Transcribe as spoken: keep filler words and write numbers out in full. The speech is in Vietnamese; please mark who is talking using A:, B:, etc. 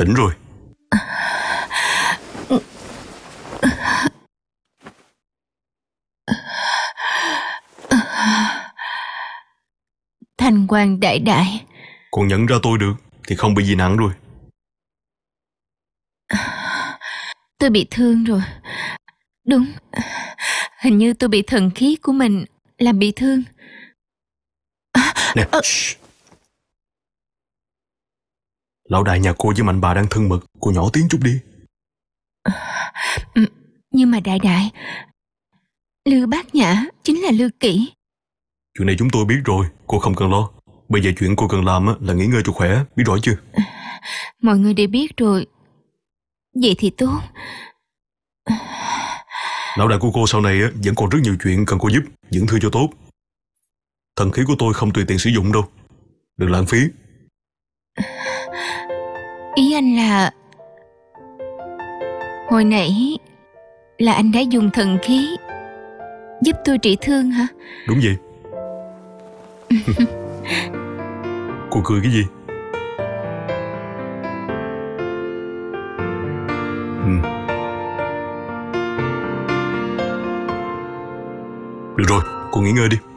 A: Tỉnh rồi.
B: Thanh quan đại đại.
A: Còn nhận ra tôi được thì không bị gì nặng rồi.
B: Tôi bị thương rồi. Đúng, hình như tôi bị thần khí của mình làm bị thương.
A: Nè,
B: à,
A: lão đại nhà cô với mạnh bà đang thân mật, cô nhỏ tiếng chút đi.
B: Nhưng mà đại đại, Lư Bát Nhã chính là Lư Kỷ.
A: Chuyện này chúng tôi biết rồi, cô không cần lo. Bây giờ chuyện cô cần làm là nghỉ ngơi cho khỏe, biết rõ chưa?
B: Mọi người đều biết rồi. Vậy thì tốt.
A: Lão đại của cô sau này vẫn còn rất nhiều chuyện cần cô giúp, dưỡng thương cho tốt. Thần khí của tôi không tùy tiện sử dụng đâu, đừng lãng phí.
B: Ý anh là hồi nãy là anh đã dùng thần khí giúp tôi trị thương hả?
A: Đúng vậy. Cô cười cái gì? Ừ. Được rồi, cô nghỉ ngơi đi.